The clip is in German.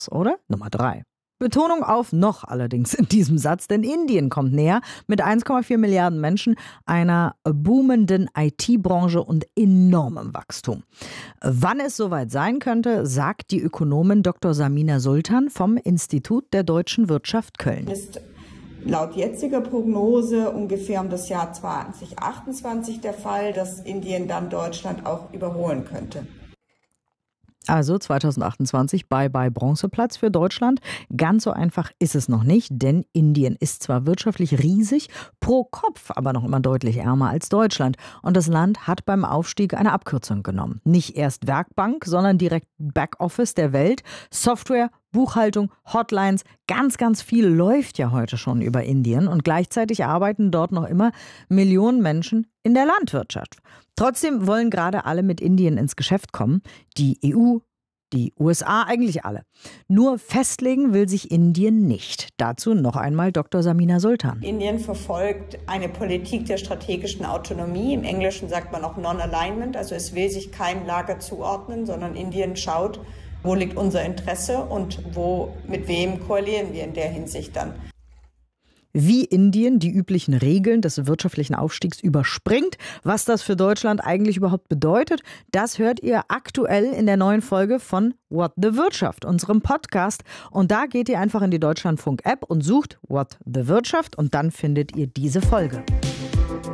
oder? Nummer 3. Betonung auf noch allerdings in diesem Satz, denn Indien kommt näher mit 1,4 Milliarden Menschen, einer boomenden IT-Branche und enormem Wachstum. Wann es soweit sein könnte, sagt die Ökonomin Dr. Samina Sultan vom Institut der deutschen Wirtschaft Köln. Ist laut jetziger Prognose ungefähr um das Jahr 2028 der Fall, dass Indien dann Deutschland auch überholen könnte. Also 2028 bye Bronzeplatz für Deutschland. Ganz so einfach ist es noch nicht, denn Indien ist zwar wirtschaftlich riesig, pro Kopf aber noch immer deutlich ärmer als Deutschland. Und das Land hat beim Aufstieg eine Abkürzung genommen. Nicht erst Werkbank, sondern direkt Backoffice der Welt, Software, Buchhaltung, Hotlines, ganz viel läuft ja heute schon über Indien und gleichzeitig arbeiten dort noch immer Millionen Menschen in der Landwirtschaft. Trotzdem wollen gerade alle mit Indien ins Geschäft kommen. Die EU, die USA, eigentlich alle. Nur festlegen will sich Indien nicht. Dazu noch einmal Dr. Samina Sultan. Indien verfolgt eine Politik der strategischen Autonomie. Im Englischen sagt man auch Non-Alignment. Also es will sich keinem Lager zuordnen, sondern Indien schaut, wo liegt unser Interesse und mit wem koalieren wir in der Hinsicht dann. Wie Indien die üblichen Regeln des wirtschaftlichen Aufstiegs überspringt, was das für Deutschland eigentlich überhaupt bedeutet, das hört ihr aktuell in der neuen Folge von What the Wirtschaft, unserem Podcast. Und da geht ihr einfach in die Deutschlandfunk-App und sucht What the Wirtschaft und dann findet ihr diese Folge.